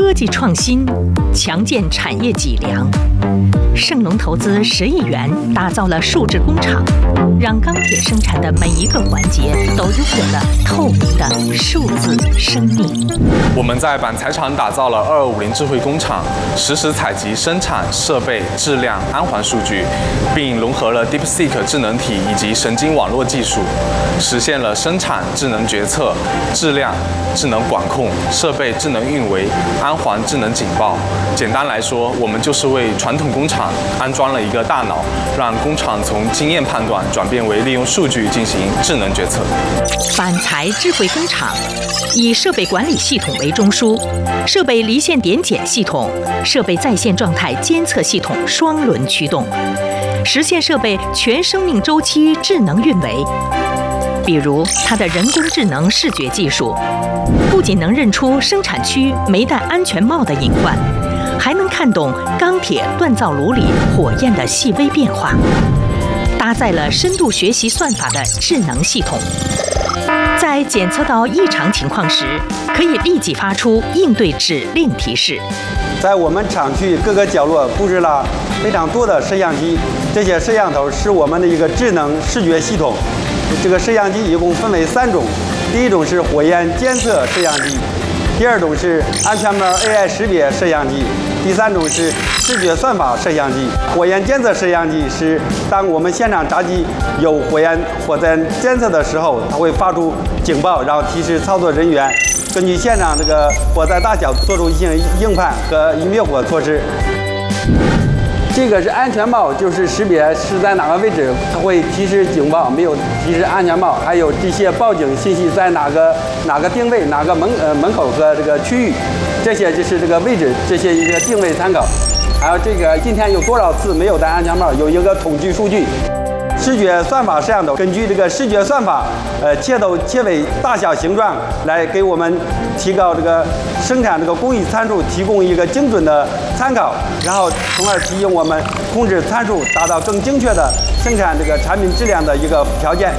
科技创新，强健产业脊梁。盛隆投资10亿元打造了数字工厂，让钢铁生产的每一个环节都拥有了透明的数字生命。 我们在板材厂打造了2250智慧工厂，实时采集生产、设备、质量、安环数据，并融合了 DeepSeek 智能体以及神经网络技术，实现了生产智能决策、质量智能管控、设备智能运维、安环智能警报。简单来说，我们就是为传统工厂安装了一个大脑，让工厂从经验判断转变为利用数据进行智能决策。 板材智慧工厂以设备管理系统为中枢，设备离线点检系统、设备在线状态监测系统双轮驱动，实现设备全生命周期智能运维。比如它的人工智能视觉技术，不仅能认出生产区没戴安全帽的隐患，还能看懂钢铁锻造炉里火焰的细微变化，搭载了深度学习算法的智能系统，在检测到异常情况时，可以立即发出应对指令提示。 在我们厂区各个角落布置了非常多的摄像机，这些摄像头是我们的一个智能视觉系统。这个摄像机一共分为3种，第一种是火焰监测摄像机，第二种是安全帽 AI 识别摄像机，第3种是视觉算法摄像机。火焰监测摄像机是当我们现场闸机有火灾监测的时候，它会发出警报，然后提示操作人员根据现场这个火灾大小做出一些应判和灭火措施。这个是安全帽，就是识别是在哪个位置，它会提示警报，没有提示安全帽。还有这些报警信息在哪个定位、哪个门口和这个区域，这些就是这个位置，这些一个定位参考。还有这个今天有多少次没有戴安全帽，有一个统计数据。视觉算法摄像头根据这个视觉算法，切头切尾大小形状来给我们提高这个生产这个工艺参数，提供一个精准的参考，然后从而提醒我们控制参数，达到更精确的生产这个产品质量的一个条件。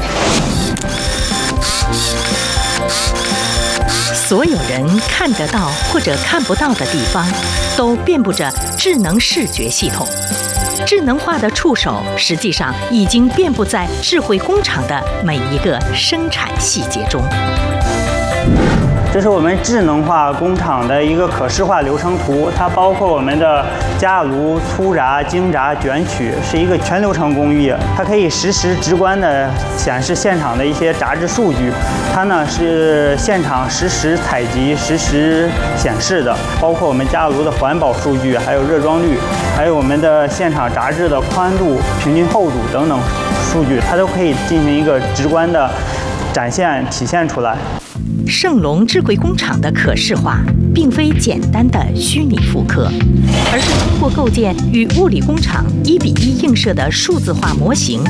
所有人看得到或者看不到的地方，都遍布着智能视觉系统。智能化的触手实际上已经遍布在智慧工厂的每一个生产细节中。 这是我们智能化工厂的一个可视化流程图，它包括我们的加炉、粗轧、精轧、卷取，是一个全流程工艺。它可以实时直观地显示现场的一些轧制数据，它呢是现场实时采集、实时显示的，包括我们加炉的环保数据，还有热装率，还有我们的现场轧制的宽度、平均厚度等等数据，它都可以进行一个直观的展现、体现出来。 盛隆智慧工厂的可视化，并非简单的虚拟复刻，而是通过构建与物理工厂1:1映射的数字化模型，